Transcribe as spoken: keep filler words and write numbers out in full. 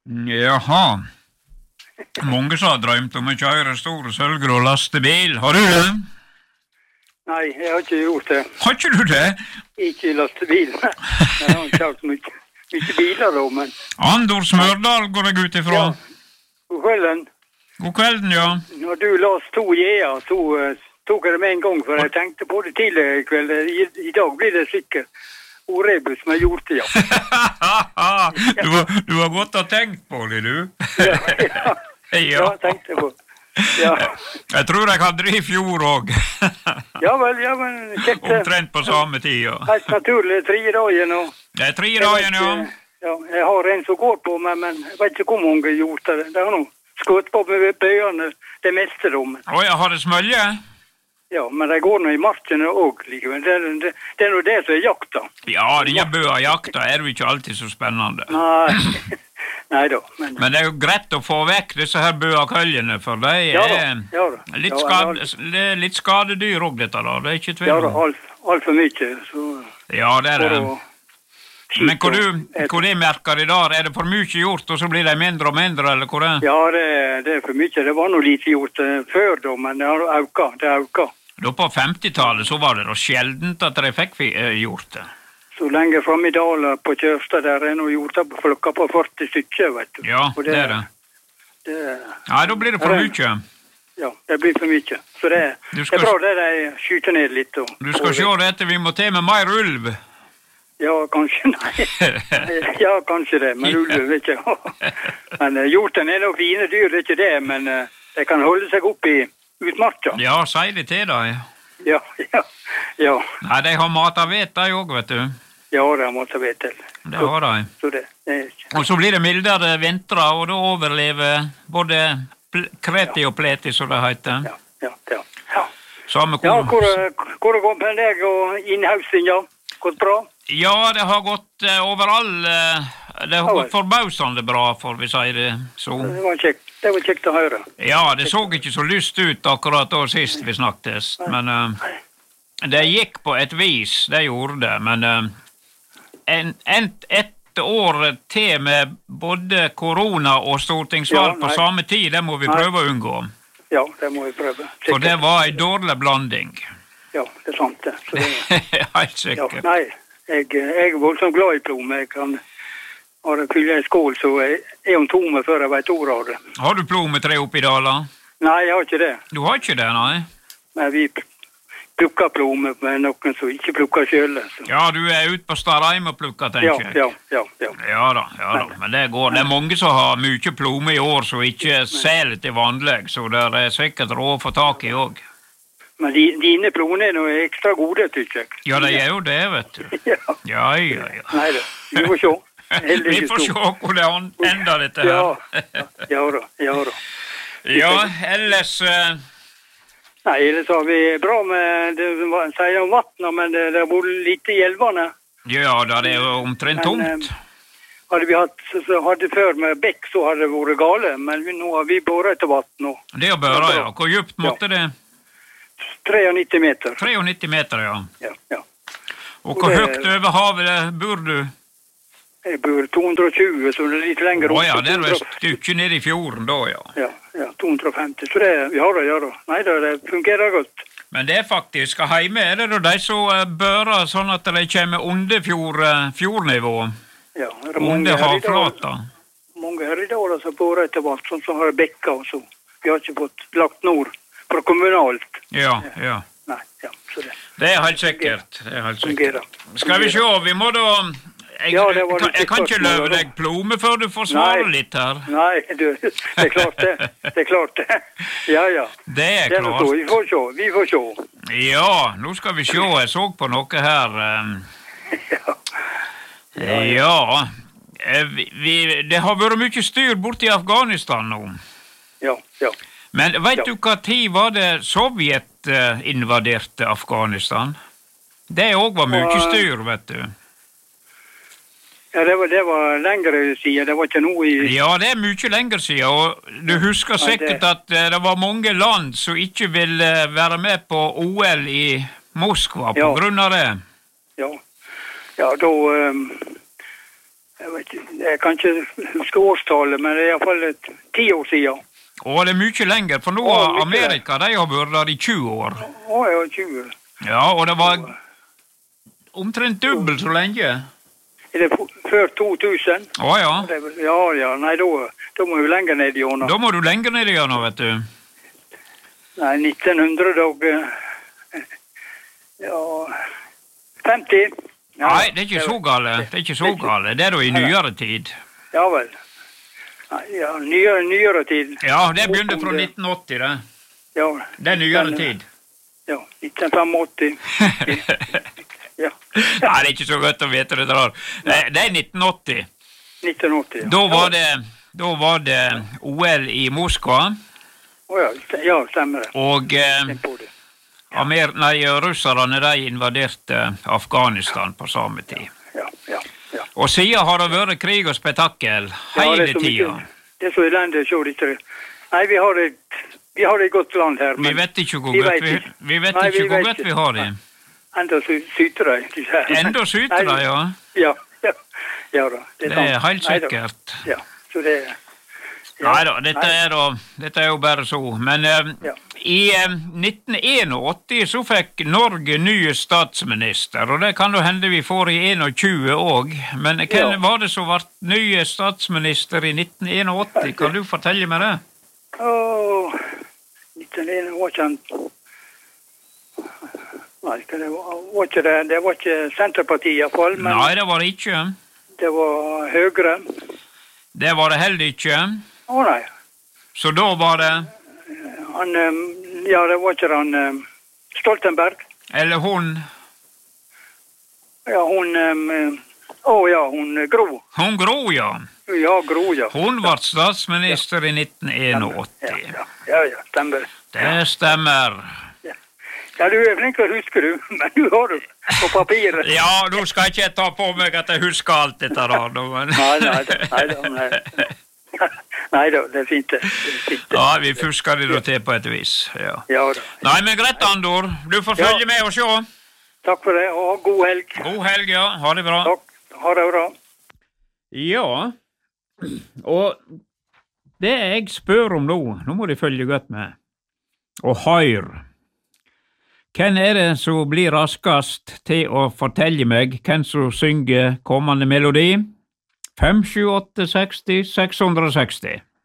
Jaha. Mange som har drømt om å kjøre stor sølvgrå lastebil. Har du det? Nei, jeg har ikke gjort det. Har ikke du det? Ikke lastebil. Jeg har ikke kjørt mye, mye biler da, men... Andor Smørdal går jeg ut ifra. Ja, god kvelden. God kvelden, ja. Når du las to J-er, så uh, tok jeg det med en gang, for jeg tenkte på det tidligere i kveld. I, I dag blir det sikkert Orebus med gjort det, ja. du, du har gått og tenkt på det, du. ja, ja. ja. Ja, tenkte på ja. Jeg tror jeg hadde det i fjor også. ja vel, ja vel. Kjekt. Omtrent på samme tid, ja. Helt naturlig, tre dager nå. Det er tre dager, ja. Ja, jeg har en som går på meg, men jeg vet ikke hvor mange har gjort det. Det har noe skutt på med bøyene, det meste rommet. Å, jeg har det smølje? Ja, men det går nå i markene også, likevel. Det, det, det er nå det som er jakta. Ja, denne bøa jakta er jo ikke alltid så spennende. Nei, nei da. Men... men det er jo greit å få vekk disse her bøakøljene, for det er ja, da, ja, da. Litt, ja, skade, ja, litt skadedyr også, dette da. Det er ikke tvil. Ja, da, alt, alt for mye. Så... Ja, det er det. Men hvor du, hvor det merker i dag, er det for mye gjort, og så blir det mindre og mindre, eller hvor det er? Ja, det, det er for mye. Det var noe lite gjort uh, før da, men det har auka, det har auka. Da på femtitallet så var det da sjeldent at de fikk uh, gjort det. Så lenge frem i dalen på Kjørstad, der er noe gjort på flokka på førti stykker, vet du. Ja, det, det er det. det. Ja, da blir det for mye. Ja, det blir for mye. Så det, skal... det er bra det de skyter ned litt. Og, du skal se dette, vi må til med mer ulv. Ja, kanskje, nei. Ja, kanskje det, men ulv, vet ikke. Men uh, hjorten er noe fine dyr, det er ikke det, men uh, de kan holde seg opp i utmarka. Ja, sier det til deg. Ja, ja, ja. Nei, de har mat av vet, de også, vet du. Ja, de har mat av vet til. Det har de. Så det, det er ikke... Og så blir det mildere vintre, og da overlever både kreti og pleti, som det heter. Ja, ja, ja. Ja, Samme ja hvor, hvor det går med deg og innhausen, ja? Gått bra? Ja, det har gått uh, overall. Uh, det har gått forbausende bra, for vi sier det så. Det var kjekt, det var kjekt å høre. Ja, det så ikke så lyst ut akkurat da sist vi snakket, men uh, det gikk på et vis, det gjorde det, men uh, en, en, et år til med både korona og stortingsvalg ja, på samme tid, det må vi prøve nei. Å unngå. Ja, det må vi prøve. Sikkert. For det var en dårlig blanding. Ja, det er sant det. Så det helt sikkert. Ja, nei, jeg, jeg er voldsomt glad i plomme. Jeg kan ha det fylle en skål, så jeg er om tomme før jeg vet ord av det. Har du plommetre oppi dala? Nei, jeg har ikke det. Du har ikke det, nei? Men vi plukker plomme med noen som ikke plukker selv. Så. Ja, du er ute på Starheim og plukker, tenker ja, jeg. Ja, ja, ja. Ja da, ja da. Men det går. Det er mange som har mye plomme i år, som ikke selger til vanlig, så det er sikkert råd å få tak i også. Men de, dine ploner er noe ekstra gode, tykker jeg. Ja, det er jo det, vet du. ja. Ja, ja, ja. Nei da, vi får se. vi får se hvor det ender dette her. ja, ja da, ja da. Ja, ellers... Uh... Nei, ellers har vi bra med, det sier om vattnet, men det, det har vært litt i elvene. Ja, da det er jo omtrent tomt. Men, hadde vi hatt, så hadde før med bekk, så hadde det vært gale, men nå har vi båret etter vatten nå. Det er bare, ja. Hvor djupt måtte ja. det? nitti meter. nitti meter, ja. Ja, ja. Og hvor høyt over havet bor du? Jeg bor to hundre og tjue, så det er litt lenger opp. Å ja, det er et stykke ned i fjorden da, ja. Ja, ja, to hundre og femti, så det er, ja da, ja da. Nei da, det fungerer godt. Men det er faktisk, hjemme er det da de som bører sånn at de kommer under fjord, fjordnivå. Ja, det er mange under havflata. Mange her i dag som bårer etter vatt, sånn som har bekka og så. Vi har ikke fått lagt nord. Fra kommunalt. Ja, ja. Nei, ja, så det. Det er helt sikkert. Det er helt sikkert. Fungerer. Skal vi se, vi må da... Jeg, ja, jeg, jeg kan ikke løpe deg plomme før du får svare nei, litt her. Nei, du, det er klart det. Det er klart det. Ja, ja. Det er klart. Det er vi får se, vi får se. Ja, nå skal vi se. Jeg så på noe her. Um... ja. Ja, ja. Vi, vi, det har vært mye styr borte i Afghanistan nå. Ja, ja. Men vet ja. du hva tid var det Sovjet uh, invaderte Afghanistan? Det også var mye styr, vet du. Ja, det var, det var lengre siden, det var ikke noe i... Ja, det er mye lengre siden, og du husker sikkert at uh, det var mange land som ikke ville være med på O L i Moskva på ja. grunn av det. Ja, ja da... Um... Jeg vet ikke, jeg kan ikke huske årstallet, men det er i hvert fall et ti år siden. Å, det er mye lenger, for nå Å, har mye. Amerika, de har vært der i tjue år. Å, ja, tjue. Ja, og det var omtrent dobbelt så lenge. Er det f- før to tusen? Å ja, Det er vel- Ja, ja, nei, da, da må vi lenger ned i årene. da må du lenger ned i nå, vet du. Nei, nitten hundre og... eh, Ja... femti. Ja, Nei, det er ikke så gale, det er ikke så gale. Det er da i nyere tid. Ja vel. Nei, ja, nyere, nyere tid. Ja, det begynte fra nitten åtti, det. Ja, Det er nyere Den, tid. ja, nitten åttifem. Ja, Nei, det er ikke så godt å vite det der. Det det er nitten åtti. nitten åtti. Ja. Da var det, da var det O L i Moskva, Å ja, st- ja, stemmer det. og eh, Tenk på det. Amer nei, russerne de invaderte Afghanistan på samme tid. Ja, ja, ja. Og siden har det vært krig og spetakkel Ja, det hele er så mye- tida. Det er så elendig å se dette. Nei, vi har et, vi har et godt land her, Vi men vet ikke hvor vi godt vet vi, ikke. vi, vet Nei, ikke vi hvor vet godt ikke. vi har det. enda sy syter de. disse her. Enda syter de, ja. Ja, ja, ja da. Det sant. er helt Nei da. sikkert. Ja, så det ja. Nei da, dette Nei. er, da, dette er jo bare så. Men eh, Ja. i eh, nitten åttien så fikk Norge ny statsminister, og det kan jo hende vi får i tjue òg. Men hvem Ja. var det som ble ny statsminister i nitten åttien? Kan du fortelle meg det? Åh, nitten åttien var ikke han... Nei, hva det var, var ikke det, det var ikke Senterpartiet i hvert fall, men Nei, det var det ikke. det var Høyre. Det var det heller ikke. Å nei, Så da var det han, eh, ja, det var ikke han eh, Stoltenberg. Eller hun Ja, hun, eh, å ja, hun eh, Gro. Hun Gro, ja. Ja, Gro, ja. Hun ble statsminister i nitten Ja, åttien. ja, ja, ja, stemmer. Det stemmer. Ja, du er flink å huske, du, men du har det på papiret. Ja, nå skal ikke jeg ta på meg at jeg husker alt dette da. da, men- Nei, nei, nei, nei, nei. Nei da, det er fint det. Det er fint det. Ja, vi fusker det da til på et vis. Ja. Ja da. Nei, men greit, Andor. Du får Ja. følge med og se. Takk for det, og god helg. God helg, ja. Ha det bra. Takk. Ha det bra. Ja, og det jeg spør om nå, nå må de følge godt med, og hør. Hvem er det som blir raskast til å fortelle meg hvem som synger kommende melodi? fem sju åtte seksti seks hundre og seksti.